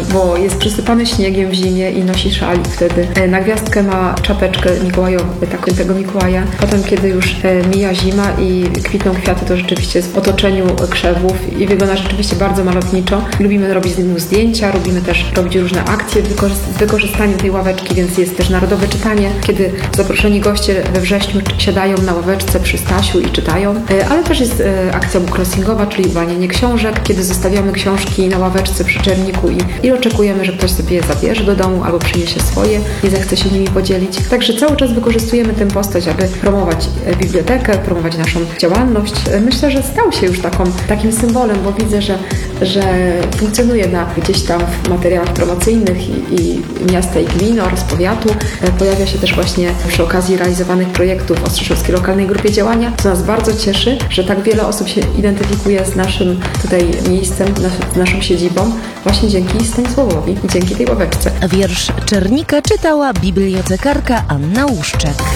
bo jest przysypany śniegiem w zimie i nosi szalik wtedy. Na gwiazdkę ma czapeczkę mikołajową, tego Mikołaja. Potem, kiedy już mija zima i kwitną kwiaty, to rzeczywiście jest w otoczeniu krzewów i wygląda rzeczywiście bardzo malowniczo. Lubimy robić z nim zdjęcia, lubimy też robić różne akcje z wykorzystaniem tej ławeczki, więc jest też narodowe czytanie, kiedy zaproszeni goście we wrześniu siadają na ławeczce przy Stasiu i czytają. Ale też jest akcja bookcrossingowa, czyli łanianie książek, kiedy zostawiamy książki na ławeczce przy czerniku i oczekujemy, że ktoś sobie je zabierze do domu albo przyniesie swoje i zechce się nimi podzielić. Także cały czas wykorzystujemy tę postać, aby promować bibliotekę, promować naszą działalność. Myślę, że stał się już takim symbolem, bo widzę, że funkcjonuje gdzieś tam w materiałach promocyjnych i miasta i gmin oraz powiatu. Pojawia się też właśnie przy okazji realizowanych projektów w Ostrzeszowskiej Lokalnej Grupie Działania, co nas bardzo cieszy, że tak wiele osób się identyfikuje z naszym tutaj miejscem, z naszą siedzibą, właśnie dzięki Stanisławowi i dzięki tej ławeczce. Wiersz Czernika czytała bibliotekarka Anna Łuszczek.